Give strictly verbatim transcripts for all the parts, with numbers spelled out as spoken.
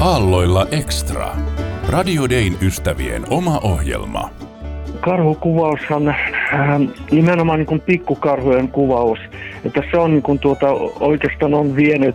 Aalloilla Extra. Radio Dayn ystävien oma ohjelma. Karhukuvaushan äh, nimenomaan niin kuin pikkukarhujen kuvaus, että se on niin kuin tuota, oikeastaan on vienyt,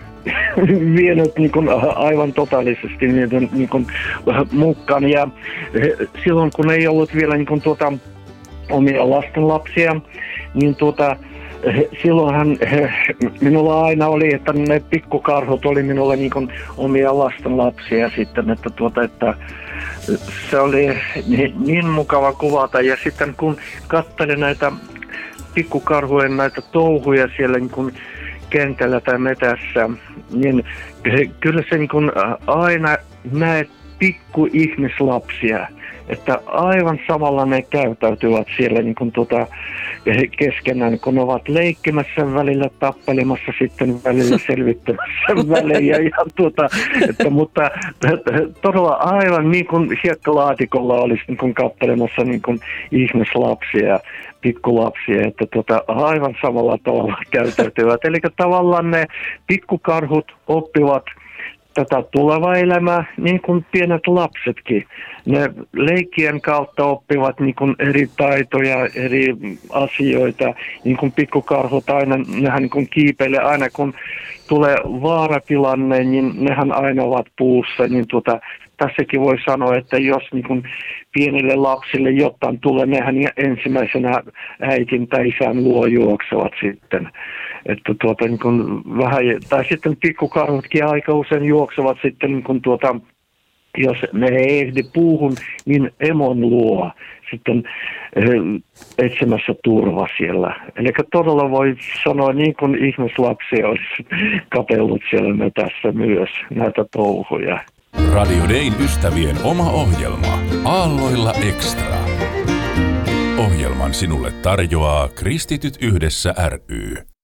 vienyt niin kuin aivan totaalisesti niitä niin kuin mukaan. Ja silloin kun ei ollut vielä niin kuin tuota, omia lastenlapsia, niin tuota, silloinhan minulla aina oli, että ne pikkukarhut oli minulle niin kuin omia lastenlapsia sitten, että, tuota, että se oli niin, niin mukava kuvata. Ja sitten kun katselin näitä pikkukarhujen näitä touhuja siellä niin kuin kentällä tai metässä, niin kyllä se niin kuin aina näet pikkuihmislapsia. Että aivan samalla ne käyttäytyvät siellä niin kuin tuota, keskenään, kun ne ovat leikkimässä välillä, tappelemassa, sitten välillä selvittämässä välillä. Ja tuota, että, mutta todella aivan niin kuin hiekkalaatikolla olisi niin kuin katselemassa niin kuin ihmislapsia, pikkulapsia, että tuota, aivan samalla tavalla käyttäytyvät. Eli tavallaan ne pikkukarhut oppivat tätä tulevaa elämää, niin kuin pienet lapsetkin. Ne leikkien kautta oppivat niin kuin eri taitoja, eri asioita. Niin kuin pikkukarhut aina, nehän niin kuin kiipeilee aina, kun tulee vaaratilanne, niin nehän aina ovat puussa. Niin tuota, tässäkin voi sanoa, että jos niin kuin pienille lapsille jotain tulee, nehän ensimmäisenä äitin tai isän luo juoksevat sitten. Että tuota, niin kuin vähän, tai sitten pikkukarhutkin aika usein juoksevat sitten, niin kuin tuota, jos ne ei ehdi puuhun, niin emon luo sitten eh, etsimässä turva siellä. Eli todella voi sanoa, niin kuin ihmislapsia olisi katsellut siellä metässä myös näitä touhuja. Radio Dayn ystävien oma ohjelma. Aalloilla Extra. Ohjelman sinulle tarjoaa Kristityt yhdessä ry.